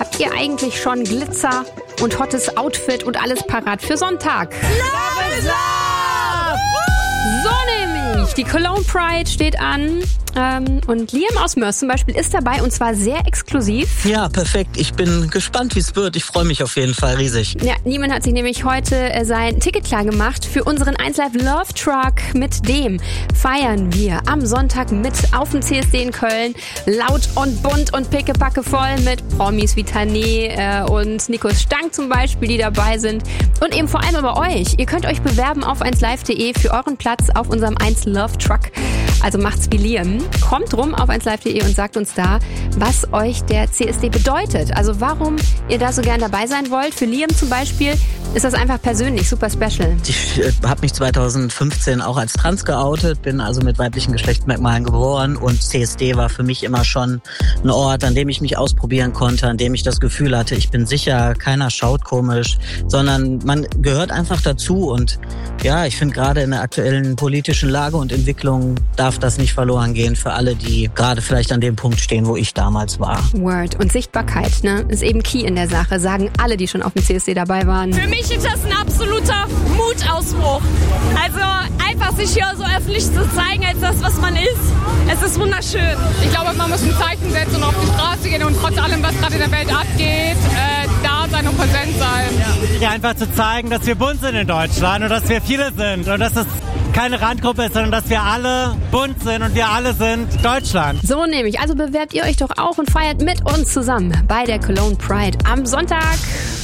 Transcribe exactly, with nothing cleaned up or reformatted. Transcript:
Habt ihr eigentlich schon Glitzer und hottes Outfit und alles parat für Sonntag? Love is love! So nämlich, die Cologne Pride steht an. Ähm, und Liam aus Mörs zum Beispiel ist dabei und zwar sehr exklusiv. Ja, perfekt. Ich bin gespannt, wie es wird. Ich freue mich auf jeden Fall riesig. Ja, Niemand hat sich nämlich heute äh, sein Ticket klar gemacht für unseren eins Live Love Truck. Mit dem feiern wir am Sonntag mit auf dem C S D in Köln. Laut und bunt und pickepacke voll mit Promis wie Tané äh, und Nikos Stank zum Beispiel, die dabei sind. Und eben vor allem über euch. Ihr könnt euch bewerben auf eins live punkt de für euren Platz auf unserem eins Love Truck. Also macht's wie Liam. Kommt rum auf eins live punkt de und sagt uns da, was euch der C S D bedeutet. Also warum ihr da so gern dabei sein wollt. Für Liam zum Beispiel ist das einfach persönlich super special. Ich äh, habe mich zweitausendfünfzehn auch als trans geoutet, bin also mit weiblichen Geschlechtsmerkmalen geboren und C S D war für mich immer schon ein Ort, an dem ich mich ausprobieren konnte, an dem ich das Gefühl hatte, ich bin sicher, keiner schaut komisch, sondern man gehört einfach dazu und ja, ich finde gerade in der aktuellen politischen Lage und Entwicklung darf das nicht verloren gehen für alle, die gerade vielleicht an dem Punkt stehen, wo ich damals war. Word. Und Sichtbarkeit, ne, ist eben key in der Sache, sagen alle, die schon auf dem C S D dabei waren. Für mich ist das ein absoluter Mutausbruch. Also einfach sich hier so öffentlich zu zeigen als das, was man ist. Es ist wunderschön. Ich glaube, man muss ein Zeichen setzen und auf die Straße gehen und trotz allem, was gerade in der Welt abgeht, äh, da sein und präsent sein. Ja, einfach zu zeigen, dass wir bunt sind in Deutschland und dass wir viele sind und dass es keine Randgruppe ist, sondern dass wir alle bunt sind und wir alle sind Deutschland. So nämlich. Also bewerbt ihr euch doch auch und feiert mit uns zusammen bei der Cologne Pride am Sonntag.